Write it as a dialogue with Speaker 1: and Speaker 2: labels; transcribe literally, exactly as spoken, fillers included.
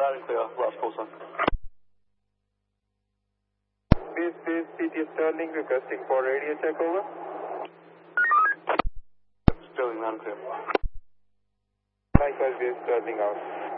Speaker 1: loud and clear. Last call, sir.
Speaker 2: This is C T Sterling requesting for radio check, over.
Speaker 1: Sterling loud and clear.
Speaker 2: Likewise, this is Sterling out.